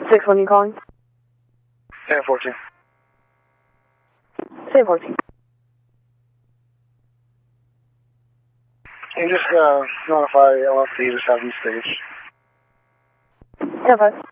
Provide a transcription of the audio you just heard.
6-1, you calling? San 14. San 14. Can you just notify LFD just have them staged? 10-5.